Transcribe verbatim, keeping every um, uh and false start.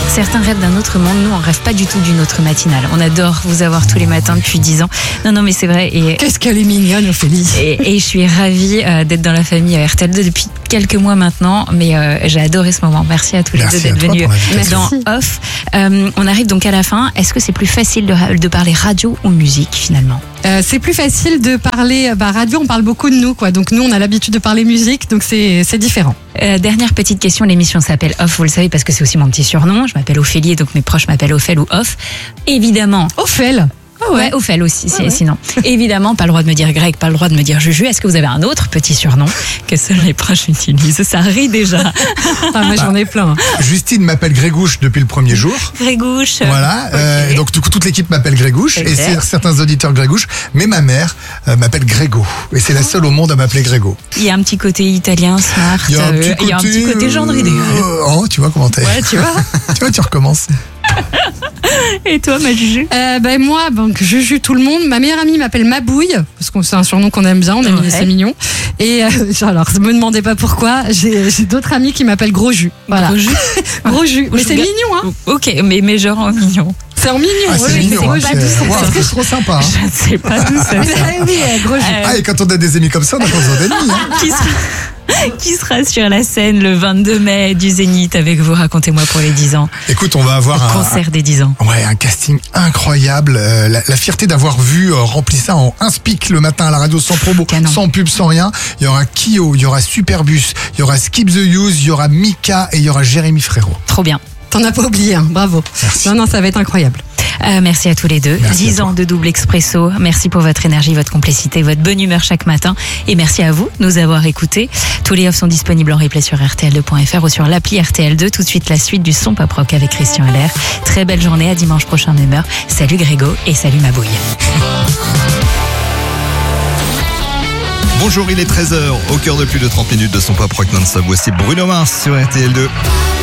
Certains rêvent d'un autre monde, nous on rêve pas du tout d'une autre matinale. On adore vous avoir tous les matins depuis dix ans. Non, non mais c'est vrai. Et qu'est-ce qu'elle est mignonne, Ophélie. Et, et je suis ravie euh, d'être dans la famille R T L deux depuis quelques mois maintenant, mais euh, j'ai adoré ce moment. Merci à tous les Merci deux d'être venus dans Merci. Off. Euh, on arrive donc à la fin. Est-ce que c'est plus facile de, de parler radio ou musique finalement? Euh, c'est plus facile de parler bah, radio, on parle beaucoup de nous, quoi. Donc nous, on a l'habitude de parler musique, donc c'est, c'est différent. Euh, dernière petite question, l'émission s'appelle Off, vous le savez, parce que c'est aussi mon petit surnom. Je m'appelle Ophélie, donc mes proches m'appellent Ophel ou Off. Évidemment. Ophel. Ah ouais, Ophel aussi, ah ouais. sinon. Évidemment, pas le droit de me dire Greg, pas le droit de me dire Juju. Est-ce que vous avez un autre petit surnom que seuls les proches utilisent? Ça rit déjà. Ah, moi, j'en ai plein. Justine m'appelle Grégouche depuis le premier jour. Grégouche. Voilà. Okay. Euh, donc, du coup, toute l'équipe m'appelle Grégouche. Okay. Et c'est certains auditeurs Grégouche. Mais ma mère euh, m'appelle Grégo. Et c'est la seule au monde à m'appeler Grégo. Il y a un petit côté italien, smart. Il y a un petit euh, côté, il y a un petit côté gendre idéal. Euh, oh, tu vois comment t'es. Ouais, tu vois. Tu vois, tu recommences. Et toi, ma Juju? euh, ben moi, donc Juju tout le monde. Ma meilleure amie m'appelle Mabouille parce que c'est un surnom qu'on aime bien. On aime, ouais. c'est mignon. Et euh, alors, ne me demandez pas pourquoi. J'ai, j'ai d'autres amis qui m'appellent Gros Jus. Voilà. Gros Jus. Gros Jus. Mais c'est mignon, hein. Ok, mais mais genre en mignon. C'est en mignon. Ah, c'est oui, mignon. c'est Hein, pas d'où ça wow, vient. c'est trop sympa. Hein. Je ne sais pas d'où ça Mais, vient. ah oui, euh, Gros Jus. Euh, Ah, et quand on a des amis comme ça, on n'a pas besoin d'ennemis. Hein. Qui sera, qui sera sur la scène le vingt-deux mai du Zénith avec vous? Racontez-moi pour les dix ans. Écoute, on va avoir Le un, concert des dix ans. Ouais, un casting incroyable. Euh, la, la fierté d'avoir vu euh, rempli ça en un speak le matin à la radio, sans promo, Canon. sans pub, sans rien. Il y aura Kyo, il y aura Superbus, il y aura Skip the Use, il y aura Mika et il y aura Jérémy Frérot. Trop bien. T'en as pas oublié, hein. Bravo. Merci. Non, non, ça va être incroyable. Euh, merci à tous les deux. Merci dix à toi. ans de double expresso. Merci pour votre énergie, votre complicité, votre bonne humeur chaque matin. Et merci à vous de nous avoir écoutés. Tous les offs sont disponibles en replay sur R T L deux point F R ou sur l'appli R T L deux. Tout de suite, la suite du son pop rock avec Christian Heller. Très belle journée. À dimanche prochain, même heure. Salut Grégo et salut Mabouille. Bonjour, il est treize heures, au cœur de plus de trente minutes de son pop rock non-stop. Voici Bruno Mars sur R T L deux.